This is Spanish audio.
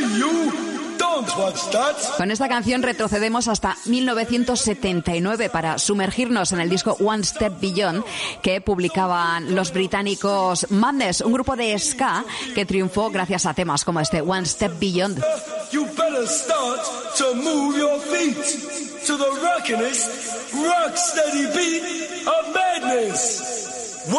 Con esta canción retrocedemos hasta 1979 para sumergirnos en el disco One Step Beyond que publicaban los británicos Madness, un grupo de ska que triunfó gracias a temas como este One Step Beyond. You better start to move your feet to the rockin'est, rock steady beat of madness.